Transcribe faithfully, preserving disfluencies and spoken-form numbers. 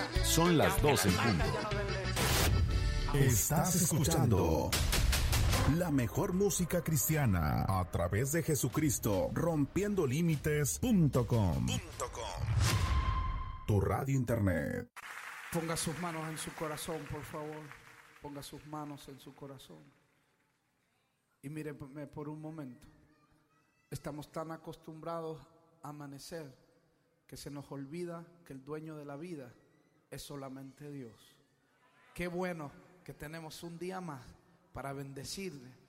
Son las doce en punto. Estás escuchando la mejor música cristiana a través de Jesucristo, rompiendo límites punto com. Tu radio internet. Ponga sus manos en su corazón, por favor. Ponga sus manos en su corazón. Y míreme por un momento. Estamos tan acostumbrados a amanecer que se nos olvida que el dueño de la vida es solamente Dios. Qué bueno que tenemos un día más para bendecirle